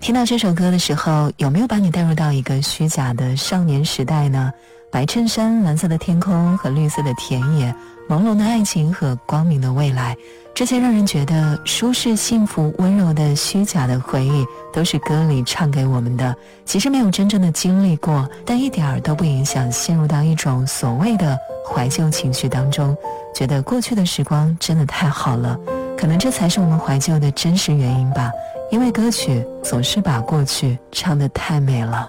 听到这首歌的时候，有没有把你带入到一个虚假的少年时代呢？白衬衫、蓝色的天空和绿色的田野，朦胧的爱情和光明的未来，这些让人觉得舒适、幸福、温柔的虚假的回忆，都是歌里唱给我们的。其实没有真正的经历过，但一点儿都不影响陷入到一种所谓的怀旧情绪当中，觉得过去的时光真的太好了。可能这才是我们怀旧的真实原因吧，因为歌曲总是把过去唱得太美了。